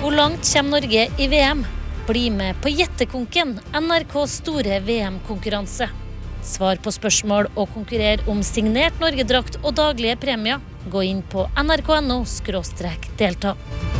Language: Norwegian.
Hvor langt kommer Norge i VM? Bli med på Gjettekonken, NRKs store VM-konkurranse. Svar på spørsmål og konkurrer om signert Norgedrakt og daglige premier. Gå inn på nrk.no/delta.